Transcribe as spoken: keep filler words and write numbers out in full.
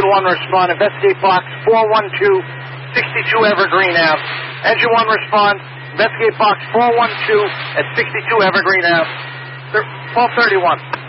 Engine one respond. Investigate box four one two, sixty-two Evergreen Ave. Engine one respond. Investigate box four one two at sixty-two Evergreen Ave. twelve thirty-one.